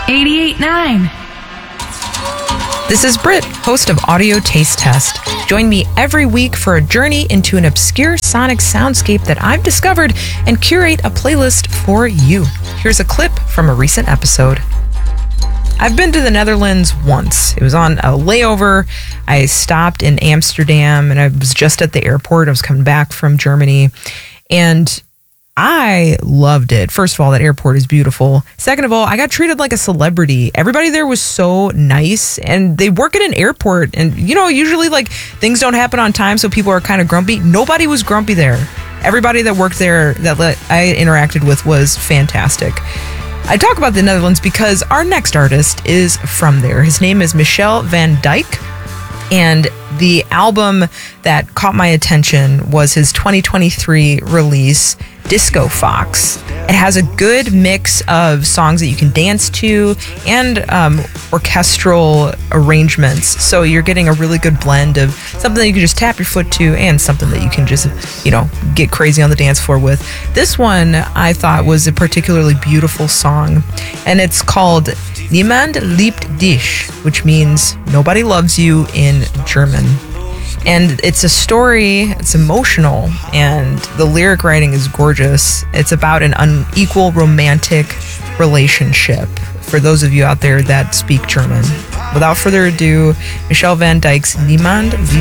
88.9. This is Britt, host of Audio Taste Test. Join me every week for a journey into an obscure sonic soundscape that I've discovered and curate a playlist for you. Here's a clip from a recent episode. I've been to the Netherlands once. It was on a layover. I stopped in Amsterdam and I was just at the airport. I was coming back from Germany and I loved it. First of all, that airport is beautiful. Second of all, I got treated like a celebrity. Everybody there was so nice and they work at an airport and usually like things don't happen on time so people are kind of grumpy. Nobody was grumpy there. Everybody that worked there that I interacted with was fantastic. I talk about the Netherlands because our next artist is from there. His name is Michel van Dijk, and the album that caught my attention was his 2023 release, Disco Fox. It has a good mix of songs that you can dance to and orchestral arrangements. So you're getting a really good blend of something that you can just tap your foot to and something that you can just, get crazy on the dance floor with. This one I thought was a particularly beautiful song, and it's called Niemand liebt dich, which means nobody loves you in German. And it's a story, it's emotional, and the lyric writing is gorgeous. It's about an unequal romantic relationship for those of you out there that speak German. Without further ado, Michel van Dijk's Niemand liebt